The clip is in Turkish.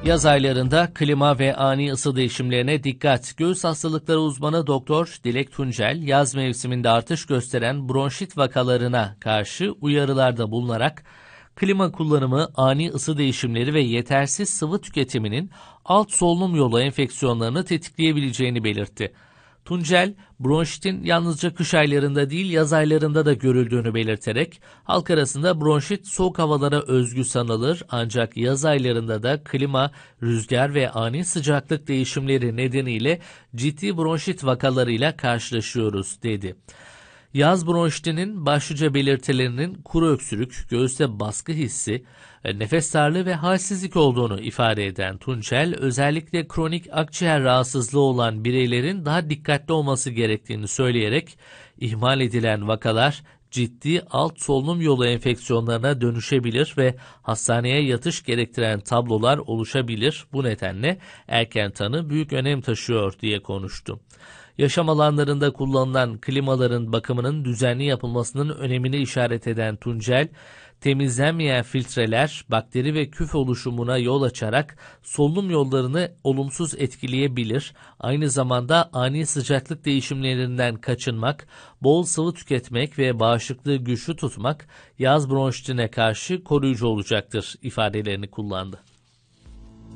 Yaz aylarında klima ve ani ısı değişimlerine dikkat. Göğüs hastalıkları uzmanı Doktor Dilek Tuncel, yaz mevsiminde artış gösteren bronşit vakalarına karşı uyarılarda bulunarak klima kullanımı, ani ısı değişimleri ve yetersiz sıvı tüketiminin alt solunum yolu enfeksiyonlarını tetikleyebileceğini belirtti. Tuncel, bronşitin yalnızca kış aylarında değil yaz aylarında da görüldüğünü belirterek, halk arasında bronşit soğuk havalara özgü sanılır ancak yaz aylarında da klima, rüzgar ve ani sıcaklık değişimleri nedeniyle ciddi bronşit vakalarıyla karşılaşıyoruz, dedi. Yaz bronşitinin başlıca belirtilerinin kuru öksürük, göğüste baskı hissi, nefes darlığı ve halsizlik olduğunu ifade eden Tuncel, özellikle kronik akciğer rahatsızlığı olan bireylerin daha dikkatli olması gerektiğini söyleyerek, ihmal edilen vakalar ciddi alt solunum yolu enfeksiyonlarına dönüşebilir ve hastaneye yatış gerektiren tablolar oluşabilir. Bu nedenle erken tanı büyük önem taşıyor diye konuştu. Yaşam alanlarında kullanılan klimaların bakımının düzenli yapılmasının önemine işaret eden Tuncel, temizlenmeyen filtreler bakteri ve küf oluşumuna yol açarak solunum yollarını olumsuz etkileyebilir. Aynı zamanda ani sıcaklık değişimlerinden kaçınmak, bol sıvı tüketmek ve bağışıklığı güçlü tutmak yaz bronşitine karşı koruyucu olacaktır ifadelerini kullandı.